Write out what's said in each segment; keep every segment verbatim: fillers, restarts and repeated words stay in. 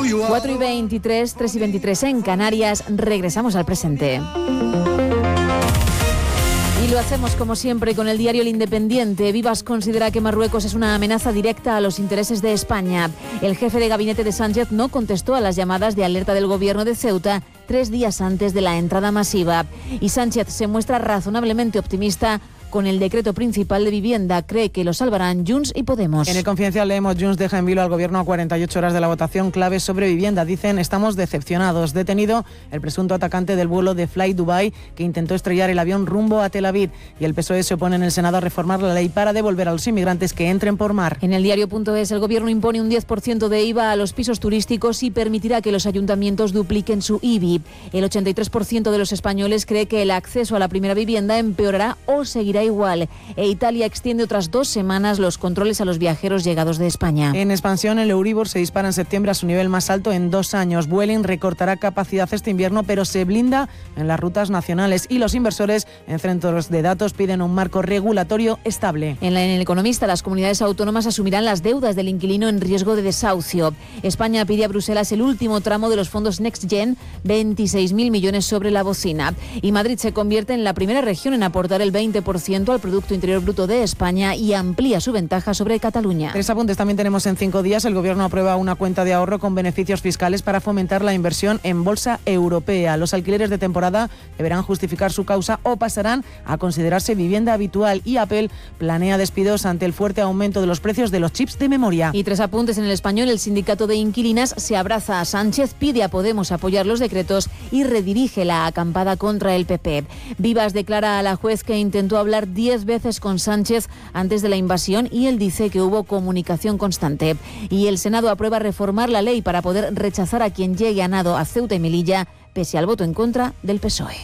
cuatro y veintitrés, tres y veintitrés en Canarias. Regresamos al presente. Y lo hacemos como siempre con el diario El Independiente. Vivas considera que Marruecos es una amenaza directa a los intereses de España. El jefe de gabinete de Sánchez no contestó a las llamadas de alerta del gobierno de Ceuta tres días antes de la entrada masiva. Y Sánchez se muestra razonablemente optimista con el decreto principal de vivienda. Cree que lo salvarán Junts y Podemos. En El Confidencial leemos: Junts deja en vilo al gobierno a cuarenta y ocho horas de la votación clave sobre vivienda. Dicen: estamos decepcionados. Detenido el presunto atacante del vuelo de Fly Dubai que intentó estrellar el avión rumbo a Tel Aviv. Y el P S O E se opone en el Senado a reformar la ley para devolver a los inmigrantes que entren por mar. En el diario.es, el gobierno impone un diez por ciento de I V A a los pisos turísticos y permitirá que los ayuntamientos dupliquen su I B I. El ochenta y tres por ciento de los españoles cree que el acceso a la primera vivienda empeorará o seguirá igual. E Italia extiende otras dos semanas los controles a los viajeros llegados de España. En expansión, el Euribor se dispara en septiembre a su nivel más alto en dos años. Vueling recortará capacidad este invierno, pero se blinda en las rutas nacionales. Y los inversores en centros de datos piden un marco regulatorio estable. En, la, en El Economista, las comunidades autónomas asumirán las deudas del inquilino en riesgo de desahucio. España pide a Bruselas el último tramo de los fondos Next Gen, veintiséis mil millones sobre la bocina. Y Madrid se convierte en la primera región en aportar el veinte por ciento al Producto Interior Bruto de España y amplía su ventaja sobre Cataluña. Tres apuntes también tenemos en cinco días. El Gobierno aprueba una cuenta de ahorro con beneficios fiscales para fomentar la inversión en bolsa europea. Los alquileres de temporada deberán justificar su causa o pasarán a considerarse vivienda habitual. Y Apple planea despidos ante el fuerte aumento de los precios de los chips de memoria. Y tres apuntes en El Español. El sindicato de inquilinas se abraza a Sánchez, pide a Podemos apoyar los decretos y redirige la acampada contra el P P. Vivas declara a la juez que intentó hablar diez veces con Sánchez antes de la invasión y él dice que hubo comunicación constante. Y el Senado aprueba reformar la ley para poder rechazar a quien llegue a nado a Ceuta y Melilla, pese al voto en contra del P S O E.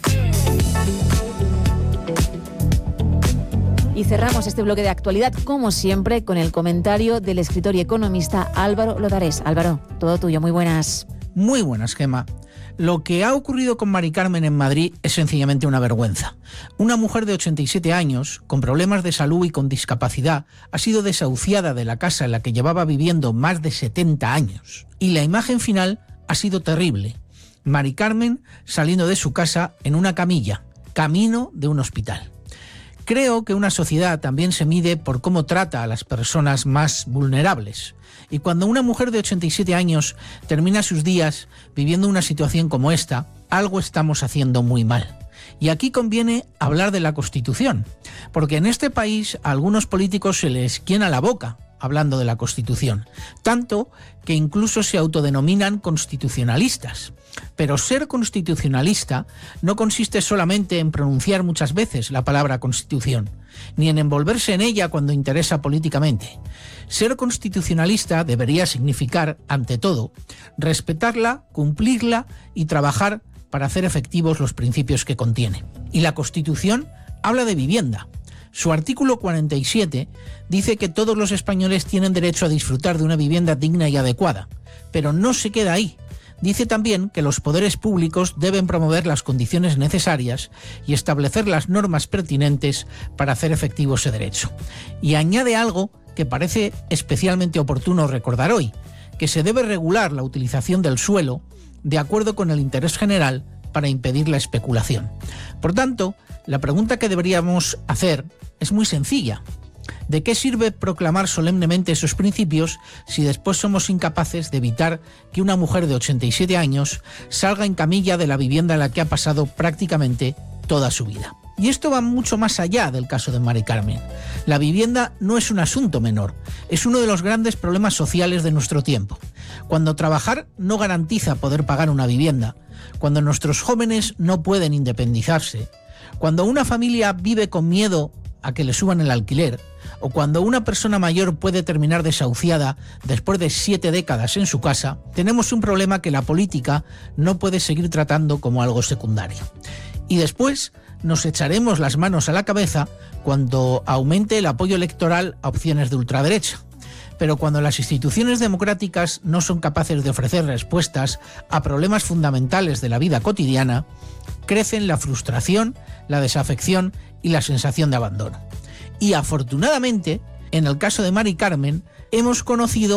Y cerramos este bloque de actualidad, como siempre, con el comentario del escritor y economista Álvaro Lodarés. Álvaro, todo tuyo, muy buenas. Muy buenas, Gemma. Lo que ha ocurrido con Mari Carmen en Madrid es sencillamente una vergüenza. Una mujer de ochenta y siete años, con problemas de salud y con discapacidad, ha sido desahuciada de la casa en la que llevaba viviendo más de setenta años. Y la imagen final ha sido terrible. Mari Carmen saliendo de su casa en una camilla, camino de un hospital. Creo que una sociedad también se mide por cómo trata a las personas más vulnerables. Y cuando una mujer de ochenta y siete años termina sus días viviendo una situación como esta, algo estamos haciendo muy mal. Y aquí conviene hablar de la Constitución, porque en este país a algunos políticos se les llena la boca hablando de la Constitución, tanto que incluso se autodenominan constitucionalistas. Pero ser constitucionalista no consiste solamente en pronunciar muchas veces la palabra Constitución, ni en envolverse en ella cuando interesa políticamente. Ser constitucionalista debería significar, ante todo, respetarla, cumplirla y trabajar para hacer efectivos los principios que contiene. Y la Constitución habla de vivienda. Su artículo cuarenta y siete dice que todos los españoles tienen derecho a disfrutar de una vivienda digna y adecuada, pero no se queda ahí. Dice también que los poderes públicos deben promover las condiciones necesarias y establecer las normas pertinentes para hacer efectivo ese derecho. Y añade algo que parece especialmente oportuno recordar hoy, que se debe regular la utilización del suelo de acuerdo con el interés general para impedir la especulación. Por tanto, la pregunta que deberíamos hacer es muy sencilla. ¿De qué sirve proclamar solemnemente esos principios si después somos incapaces de evitar que una mujer de ochenta y siete años salga en camilla de la vivienda en la que ha pasado prácticamente toda su vida? Y esto va mucho más allá del caso de Mari Carmen. La vivienda no es un asunto menor, es uno de los grandes problemas sociales de nuestro tiempo. Cuando trabajar no garantiza poder pagar una vivienda, cuando nuestros jóvenes no pueden independizarse, cuando una familia vive con miedo a que le suban el alquiler, o cuando una persona mayor puede terminar desahuciada después de siete décadas en su casa, tenemos un problema que la política no puede seguir tratando como algo secundario. Y después nos echaremos las manos a la cabeza cuando aumente el apoyo electoral a opciones de ultraderecha. Pero cuando las instituciones democráticas no son capaces de ofrecer respuestas a problemas fundamentales de la vida cotidiana, crecen la frustración, la desafección y la sensación de abandono. Y afortunadamente, en el caso de Mari Carmen, hemos conocido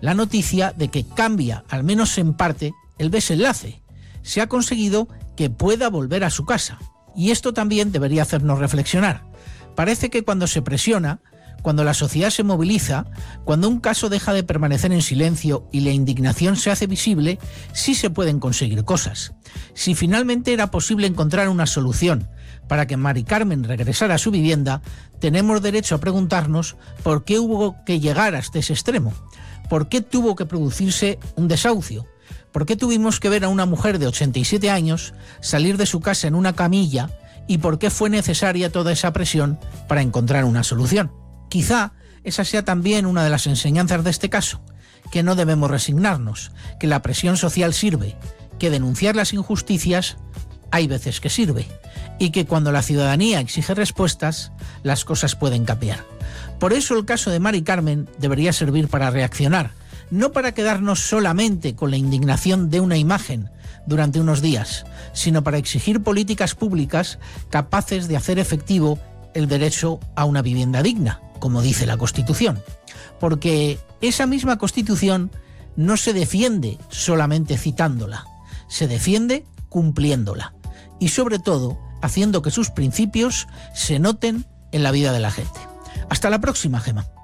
la noticia de que cambia, al menos en parte, el desenlace. Se ha conseguido que pueda volver a su casa. Y esto también debería hacernos reflexionar. Parece que cuando se presiona, cuando la sociedad se moviliza, cuando un caso deja de permanecer en silencio y la indignación se hace visible, sí se pueden conseguir cosas. Si finalmente era posible encontrar una solución para que Mari Carmen regresara a su vivienda, tenemos derecho a preguntarnos por qué hubo que llegar hasta ese extremo, por qué tuvo que producirse un desahucio, por qué tuvimos que ver a una mujer de ochenta y siete años salir de su casa en una camilla y por qué fue necesaria toda esa presión para encontrar una solución. Quizá esa sea también una de las enseñanzas de este caso, que no debemos resignarnos, que la presión social sirve, que denunciar las injusticias hay veces que sirve, y que cuando la ciudadanía exige respuestas, las cosas pueden cambiar. Por eso el caso de Mari Carmen debería servir para reaccionar, no para quedarnos solamente con la indignación de una imagen durante unos días, sino para exigir políticas públicas capaces de hacer efectivo el derecho a una vivienda digna, como dice la Constitución. Porque esa misma Constitución no se defiende solamente citándola, se defiende cumpliéndola y sobre todo haciendo que sus principios se noten en la vida de la gente. Hasta la próxima, Gemma.